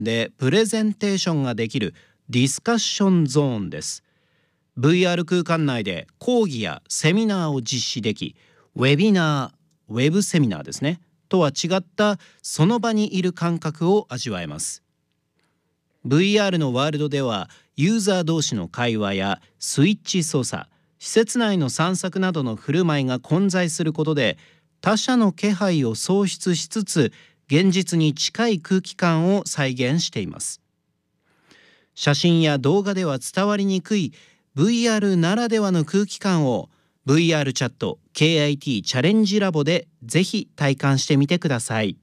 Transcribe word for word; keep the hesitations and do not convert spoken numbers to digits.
でプレゼンテーションができるディスカッションゾーンです。 ブイアール 空間内で講義やセミナーを実施でき、ウェビナー、ウェブセミナーですねとは違ったその場にいる感覚を味わえます。 ブイアール のワールドではユーザー同士の会話やスイッチ操作、施設内の散策などの振る舞いが混在することで他者の気配を創出しつつ現実に近い空気感を再現しています。写真や動画では伝わりにくい ブイアール ならではの空気感を ブイアール チャット ケーアイティー チャレンジラボでぜひ体感してみてください。